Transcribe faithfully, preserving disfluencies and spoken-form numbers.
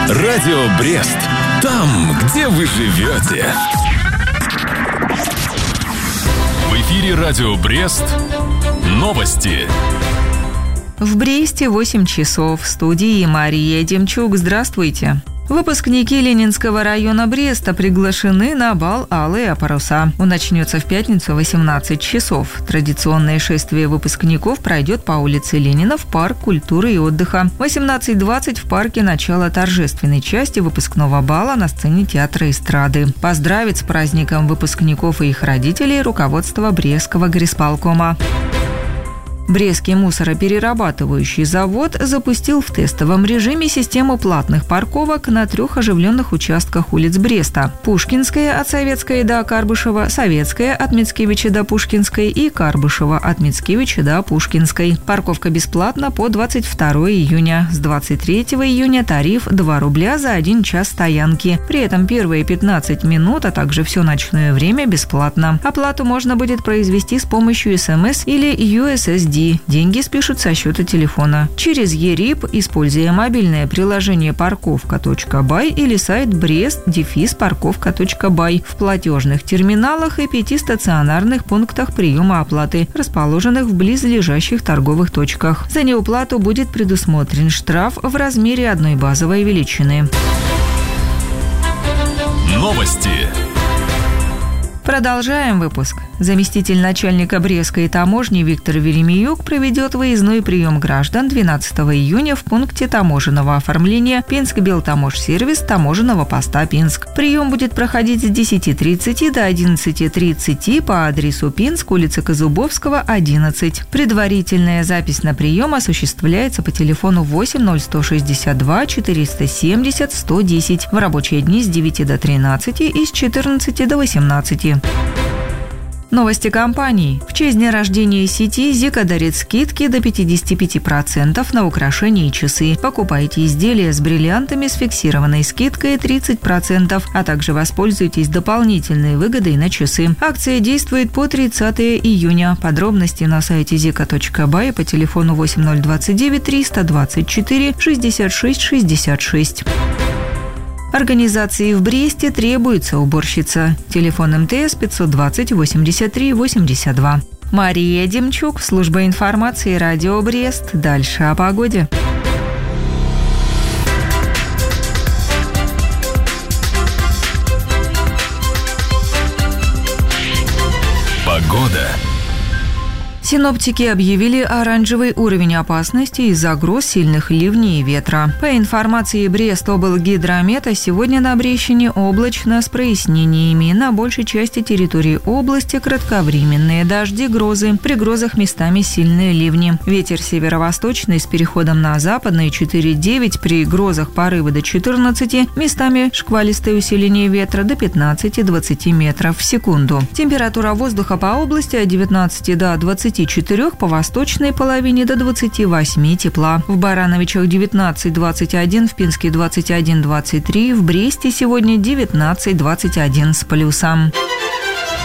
Радио Брест. Там, где вы живете. В эфире Радио Брест. Новости. В Бресте восемь часов. В студии Мария Демчук. Здравствуйте. Выпускники Ленинского района Бреста приглашены на бал «Алые паруса». Он начнется в пятницу в восемнадцать часов. Традиционное шествие выпускников пройдет по улице Ленина в парк культуры и отдыха. В восемнадцать двадцать в парке начало торжественной части выпускного бала на сцене театра эстрады. Поздравить с праздником выпускников и их родителей руководство Брестского горисполкома. Брестский мусороперерабатывающий завод запустил в тестовом режиме систему платных парковок на трех оживленных участках улиц Бреста: Пушкинская от Советской до Карбышева, Советская от Мицкевича до Пушкинской и Карбышева от Мицкевича до Пушкинской. Парковка бесплатна по двадцать второго июня. С двадцать третьего июня тариф два рубля за один час стоянки. При этом первые пятнадцать минут, а также все ночное время бесплатно. Оплату можно будет произвести с помощью эс эм эс или ю эс эс ди. Деньги спишут со счета телефона. Через ЕРИП, используя мобильное приложение парковка точка бай или сайт брест парковка точка бай в платежных терминалах и пяти стационарных пунктах приема оплаты, расположенных в близлежащих торговых точках. За неуплату будет предусмотрен штраф в размере одной базовой величины. Новости. Продолжаем выпуск. Заместитель начальника Брестской таможни Виктор Веремеюк проведет выездной прием граждан двенадцатого июня в пункте таможенного оформления Пинск-Белтаможсервис таможенного поста Пинск. Прием будет проходить с десяти тридцати до одиннадцати тридцати по адресу Пинск, улица Козубовского, одиннадцать. Предварительная запись на прием осуществляется по телефону восемь ноль сто шестьдесят два четыреста семьдесят сто десять в рабочие дни с девяти до тринадцати и с четырнадцати до восемнадцати. Новости компаний. В честь дня рождения сети Зика дарит скидки до пятьдесят пять процентов на украшения и часы. Покупайте изделия с бриллиантами с фиксированной скидкой тридцать процентов, а также воспользуйтесь дополнительной выгодой на часы. Акция действует по тридцатого июня. Подробности на сайте зика точка бай по телефону восемь ноль двадцать девять триста двадцать четыре шестьдесят шесть шестьдесят шесть. Организации в Бресте требуется уборщица. Телефон эм тэ эс пятьсот двадцать восемьдесят три восемьдесят два. Мария Демчук, служба информации Радио Брест. Дальше о погоде. Погода. Синоптики объявили оранжевый уровень опасности из-за гроз, сильных ливней и ветра. По информации Брестоблгидромета, сегодня на Брещине облачно с прояснениями. На большей части территории области кратковременные дожди, грозы. При грозах местами сильные ливни. Ветер северо-восточный с переходом на западный четыре девять, при грозах порывы до четырнадцати, местами шквалистое усиление ветра до пятнадцати двадцати метров в секунду. Температура воздуха по области от девятнадцати до двадцати четырёх, по восточной половине до двадцати восьми тепла. В Барановичах девятнадцать двадцать один, в Пинске двадцать один двадцать три, в Бресте сегодня девятнадцать двадцать один с плюсом.